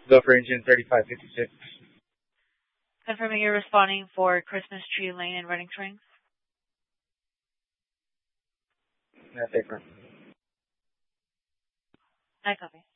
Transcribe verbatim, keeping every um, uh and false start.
Go for engine thirty-five fifty-six. Confirming you're responding for Christmas Tree Lane and Running Springs. That's it. I copy.